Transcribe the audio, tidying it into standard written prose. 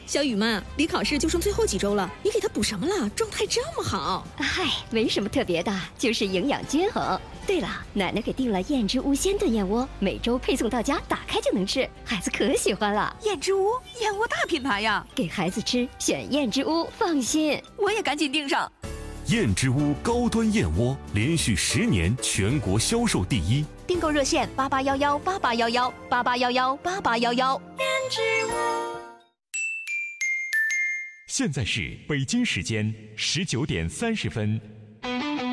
小雨妈，离考试就剩最后几周了，你给他补什么了？状态这么好。 嗨，没什么特别的，就是营养均衡。对了，奶奶给订了燕之屋鲜炖燕窝，每周配送到家，打开就能吃，孩子可喜欢了。 燕之屋，燕窝大品牌呀， 给孩子吃选燕之屋，放心。 我也赶紧订上。 燕之屋高端燕窝连续10年全国销售第一， 订购热线8811881188118811。燕之屋。 现在是北京时间19点30分。